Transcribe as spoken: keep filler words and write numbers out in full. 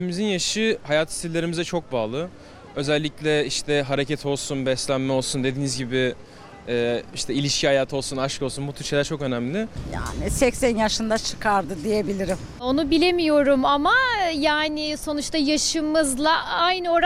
Bizim yaşı hayat stillerimize çok bağlı. Özellikle işte hareket olsun, beslenme olsun, dediğiniz gibi e, işte ilişki hayatı olsun, aşk olsun, bu tür şeyler çok önemli. Yani seksen yaşında çıkardı diyebilirim. Onu bilemiyorum ama yani sonuçta yaşımızla aynı oranda